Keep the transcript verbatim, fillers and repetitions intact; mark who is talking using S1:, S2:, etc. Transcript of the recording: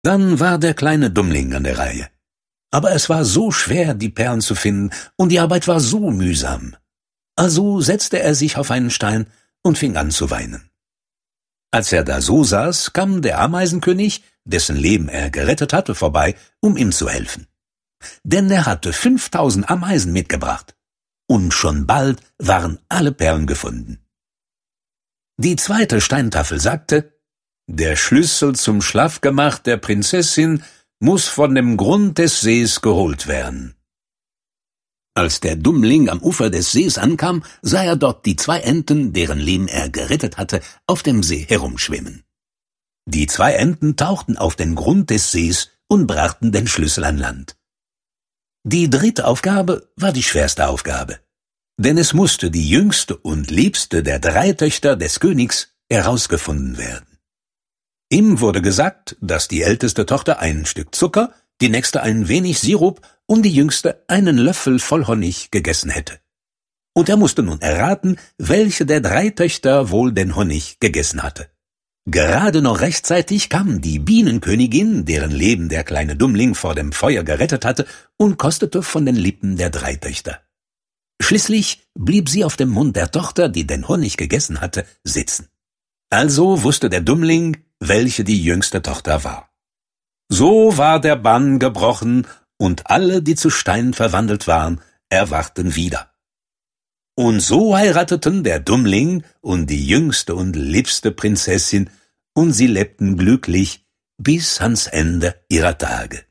S1: Dann war der kleine Dummling an der Reihe. Aber es war so schwer, die Perlen zu finden, und die Arbeit war so mühsam. Also setzte er sich auf einen Stein und fing an zu weinen. Als er da so saß, kam der Ameisenkönig, dessen Leben er gerettet hatte, vorbei, um ihm zu helfen. Denn er hatte fünftausend Ameisen mitgebracht. Und schon bald waren alle Perlen gefunden. Die zweite Steintafel sagte: Der Schlüssel zum Schlafgemach der Prinzessin muss von dem Grund des Sees geholt werden. Als der Dummling am Ufer des Sees ankam, sah er dort die zwei Enten, deren Leben er gerettet hatte, auf dem See herumschwimmen. Die zwei Enten tauchten auf den Grund des Sees und brachten den Schlüssel an Land. Die dritte Aufgabe war die schwerste Aufgabe, denn es musste die jüngste und liebste der drei Töchter des Königs herausgefunden werden. Ihm wurde gesagt, dass die älteste Tochter ein Stück Zucker, die nächste ein wenig Sirup und die jüngste einen Löffel voll Honig gegessen hätte. Und er musste nun erraten, welche der drei Töchter wohl den Honig gegessen hatte. Gerade noch rechtzeitig kam die Bienenkönigin, deren Leben der kleine Dummling vor dem Feuer gerettet hatte, und kostete von den Lippen der drei Töchter. Schließlich blieb sie auf dem Mund der Tochter, die den Honig gegessen hatte, sitzen. Also wusste der Dummling, welche die jüngste Tochter war. So war der Bann gebrochen, und alle, die zu Stein verwandelt waren, erwachten wieder. Und so heirateten der Dummling und die jüngste und liebste Prinzessin, und sie lebten glücklich bis ans Ende ihrer Tage.